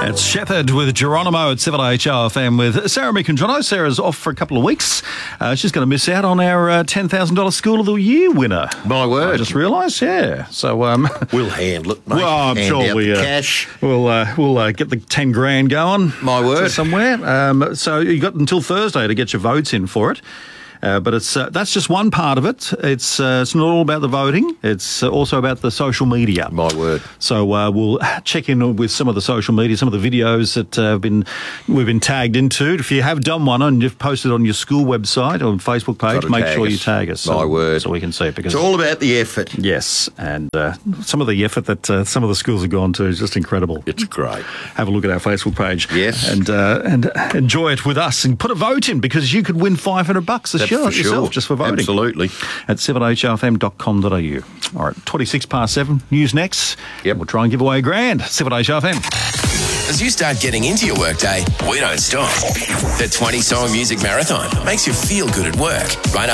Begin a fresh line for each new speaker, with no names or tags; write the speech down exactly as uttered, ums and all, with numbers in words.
It's Shepherd with Geronimo at seven H R F M with Sarah Mick. Sarah's off for a couple of weeks. Uh, she's going to miss out on our uh, ten thousand dollars School of the Year winner.
My word.
I just realised, yeah. So um,
we'll handle it, mate.
Well, I'm
Hand
sure
out
we
the
uh,
cash.
We'll uh, we'll uh, get the ten grand going.
My word.
Somewhere. Um, so you got until Thursday to get your votes in for it. Uh, but it's uh, that's just one part of it. It's uh, it's not all about the voting. It's uh, also about the social media.
My word.
So uh, we'll check in with some of the social media, some of the videos that uh, have been we've been tagged into. If you have done one and you've posted on your school website or Facebook page, make sure you tag us.
My
so,
word.
So we can see it. Because
it's all about the effort.
Yes, and uh, some of the effort that uh, some of the schools have gone to is just incredible.
It's great.
Have a look at our Facebook page.
Yes.
And uh, and enjoy it with us and put a vote in because you could win five hundred bucks this year
That's for
yourself
sure.
just for voting.
Absolutely.
At seven h r f m dot com dot a u. All right, twenty-six past seven, news next.
Yep.
We'll try and give away a grand. seven h r f m.
As you start getting into your workday, we don't stop. The twenty song music marathon makes you feel good at work. Right